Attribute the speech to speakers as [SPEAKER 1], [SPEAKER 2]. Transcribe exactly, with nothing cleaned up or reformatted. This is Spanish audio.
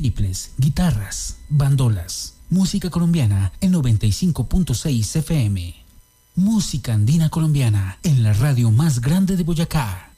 [SPEAKER 1] triples, guitarras, bandolas, música colombiana en noventa y cinco punto seis F M. Música andina colombiana en la radio más grande de Boyacá.